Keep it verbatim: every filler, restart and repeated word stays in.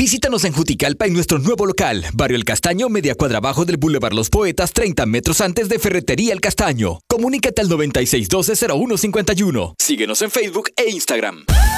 Visítanos en Juticalpa en nuestro nuevo local, Barrio El Castaño, media cuadra abajo del Boulevard Los Poetas, treinta metros antes de Ferretería El Castaño. Comunícate al noventa y seis doce cero uno cincuenta y uno. Síguenos en Facebook e Instagram.